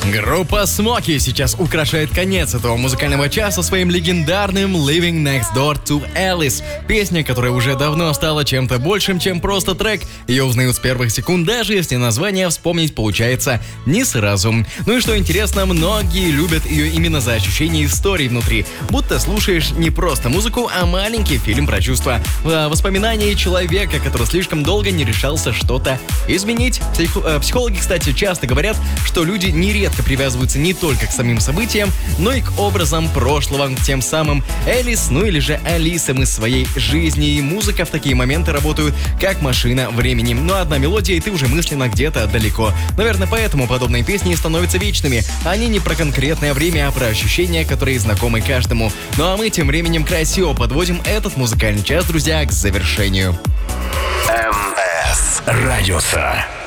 Группа Смоки сейчас украшает конец этого музыкального часа своим легендарным Living Next Door to Alice. Песня, которая уже давно стала чем-то большим, чем просто трек. Ее узнают с первых секунд, даже если название вспомнить получается не сразу. Ну и что интересно, многие любят ее именно за ощущение истории внутри. Будто слушаешь не просто музыку, а маленький фильм про чувства. Воспоминания человека, который слишком долго не решался что-то изменить. Психологи, кстати, часто говорят, что люди нередко привязываются не только к самим событиям, но и к образам прошлого, к тем самым Элис, ну или же Алисам из своей жизни. И музыка в такие моменты работает как машина времени. Ну а одна мелодия, и ты уже мысленно где-то далеко. Наверное, поэтому подобные песни становятся вечными. Они не про конкретное время, а про ощущения, которые знакомы каждому. Ну а мы тем временем красиво подводим этот музыкальный час, друзья, к завершению. МС Радиуса.